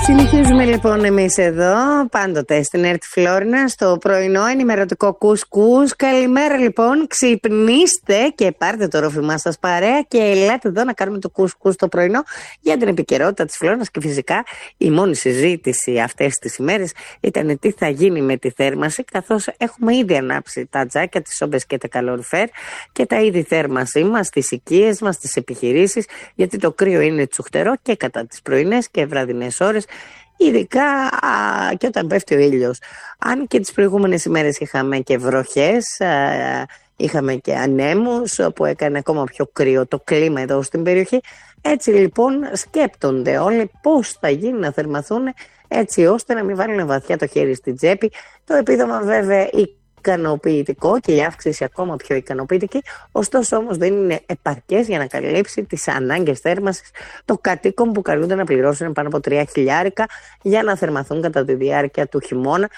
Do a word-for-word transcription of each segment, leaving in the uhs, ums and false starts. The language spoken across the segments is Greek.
Συνεχίζουμε λοιπόν εμείς εδώ, πάντοτε στην ΕΡΤ Φλόρινα, στο πρωινό ενημερωτικό κουσκούς. Καλημέρα λοιπόν, ξυπνήστε και πάρτε το ρόφημά σας παρέα και ελάτε εδώ να κάνουμε το κουσκούς το πρωινό για την επικαιρότητα της Φλόρινας. Και φυσικά η μόνη συζήτηση αυτές τις ημέρες ήταν τι θα γίνει με τη θέρμανση, καθώς έχουμε ήδη ανάψει τα τζάκια, τις σόμπες και τα καλοριφέρ και τα είδη θέρμανσή μας στις οικίες μας, στις επιχειρήσεις, γιατί το κρύο είναι τσουχτερό και κατά τις πρωινές και βραδινές ώρες. Ειδικά α, και όταν πέφτει ο ήλιος. Αν και τις προηγούμενες ημέρες είχαμε και βροχές, α, είχαμε και ανέμους που έκανε ακόμα πιο κρύο το κλίμα εδώ στην περιοχή. Έτσι λοιπόν σκέπτονται όλοι πώς θα γίνει να θερμαθούν, έτσι ώστε να μην βάλουν βαθιά το χέρι στην τσέπη. Το επίδομα βέβαια ικανοποιητικό και η αύξηση ακόμα πιο ικανοποιητική, ωστόσο όμως δεν είναι επαρκές για να καλύψει τις ανάγκες θέρμανσης των κατοίκων που καλούνται να πληρώσουν πάνω από τρία χιλιάρικα για να θερμαθούν κατά τη διάρκεια του χειμώνα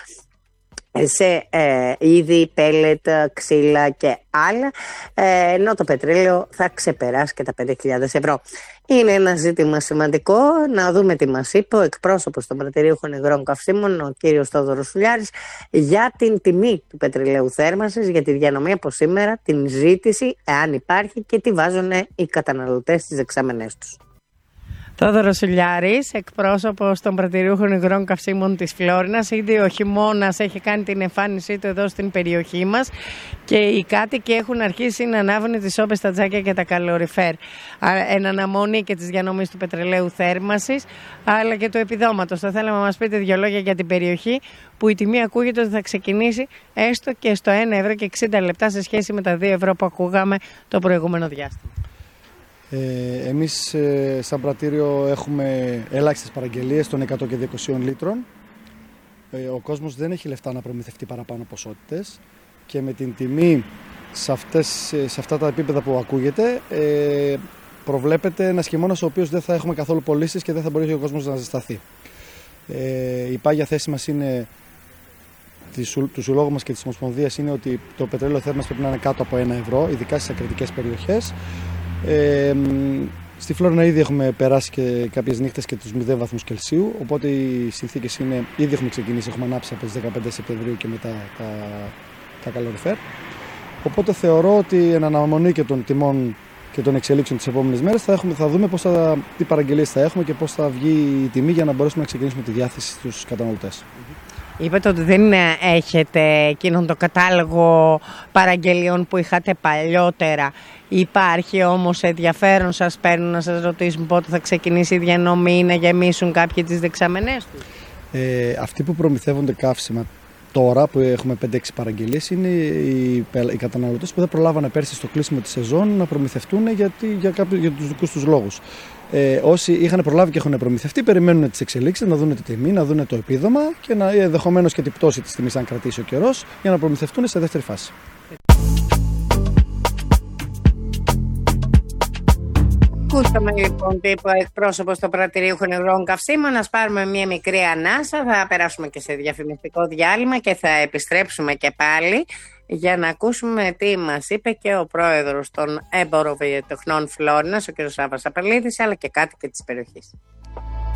σε ε, είδη, πέλετ, ξύλα και άλλα, ε, ενώ το πετρέλαιο θα ξεπεράσει και τα πέντε χιλιάδες ευρώ. Είναι ένα ζήτημα σημαντικό. Να δούμε τι μας είπε ο εκπρόσωπος των πρατηρίουχων υγρών καυσίμων, ο κύριος Θόδωρος Σουλιάρης, για την τιμή του πετρελαίου θέρμανσης, για τη διανομή από σήμερα, την ζήτηση, εάν υπάρχει, και τι βάζουν οι καταναλωτές στις δεξαμενές τους. Θόδωρος Σουλιάρης, εκπρόσωπος των πρατηριούχων υγρών καυσίμων της Φλόρινας. Ήδη ο χειμώνας έχει κάνει την εμφάνισή του εδώ στην περιοχή μας και οι κάτοικοι έχουν αρχίσει να ανάβουν τις σόμπες, τα τζάκια και τα καλοριφέρ. Εν αναμονή και της διανομής του πετρελαίου θέρμανσης, αλλά και του επιδόματος. Θα θέλαμε να μας πείτε δύο λόγια για την περιοχή, που η τιμή ακούγεται ότι θα ξεκινήσει έστω και στο ένα ευρώ και εξήντα λεπτά σε σχέση με τα δύο ευρώ που ακούγαμε το προηγούμενο διάστημα. Ε, εμείς ε, σαν πρατήριο έχουμε ελάχιστες παραγγελίες των εκατό και διακόσια λίτρων. Ε, ο κόσμος δεν έχει λεφτά να προμηθευτεί παραπάνω ποσότητες και με την τιμή σε, αυτές, σε αυτά τα επίπεδα που ακούγεται ε, προβλέπεται ένας χειμώνας ο οποίος δεν θα έχουμε καθόλου πωλήσεις και δεν θα μπορεί ο κόσμος να ζεσταθεί. Ε, η πάγια θέση μας είναι, του συλλόγου μας και της Ομοσπονδίας, είναι ότι το πετρέλαιο θέρμανσης πρέπει να είναι κάτω από ένα ευρώ, ειδικά στις ακριτικές περιοχές. Ε, στη Φλόρινα ήδη έχουμε περάσει και κάποιες νύχτες και τους μηδέν βαθμούς Κελσίου, οπότε οι συνθήκες είναι, ήδη έχουμε ξεκινήσει, έχουμε ανάψει από τις δεκαπέντε Σεπτεμβρίου και μετά τα, τα καλοριφέρ. Οπότε θεωρώ ότι εν αναμονή και των τιμών και των εξελίξεων τις επόμενες μέρες θα, έχουμε, θα δούμε πώς θα, τι παραγγελίες θα έχουμε και πώς θα βγει η τιμή για να μπορέσουμε να ξεκινήσουμε τη διάθεση στους καταναλωτές. Είπατε ότι δεν έχετε εκείνον το κατάλογο παραγγελιών που είχατε παλιότερα. Υπάρχει όμως ενδιαφέρον, σας παίρνουν να σας ρωτήσουν πότε θα ξεκινήσει η διανομή, να γεμίσουν κάποιοι τις δεξαμενές τους? Ε, αυτοί που προμηθεύονται καύσιμα τώρα, που έχουμε πέντε έξι παραγγελίες, είναι οι, οι καταναλωτές που δεν προλάβανε πέρσι στο κλείσιμο της σεζόν να προμηθευτούν γιατί, για, κάποιους, για τους δικούς τους λόγους. Ε, όσοι είχαν προλάβει και έχουν προμηθευτεί, περιμένουν τις εξελίξεις, να δουν τη τιμή, να δουν το επίδομα και να ενδεχομένως και την πτώση της τιμής, αν κρατήσει ο καιρός, για να προμηθευτούν σε δεύτερη φάση. Ακούσαμε λοιπόν τι είπε ο εκπρόσωπος των πρατηρίουχων υγρών καυσίμων. Να πάρουμε μια μικρή ανάσα, θα περάσουμε και σε διαφημιστικό διάλειμμα και θα επιστρέψουμε και πάλι για να ακούσουμε τι μας είπε και ο πρόεδρος των έμπορων βιοτεχνών Φλόρινας, ο κ. Σάββας Απελίδης, αλλά και κάτοικοι της περιοχής.